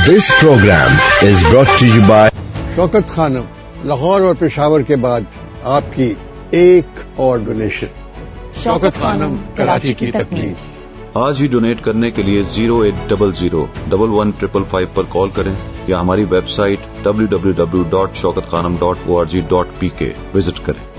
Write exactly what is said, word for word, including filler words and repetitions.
This program is brought to you by Shaukat Khanam, Lahore और पेशावर के बाद आपकी एक और डोनेशन। शौकत खानम, कराची की तकलीफ। आज ही डोनेट करने के लिए zero eight double zero double one triple five पर कॉल करें या हमारी website W W W dot Shaukat Khanam dot O R G dot P के विजिट करें।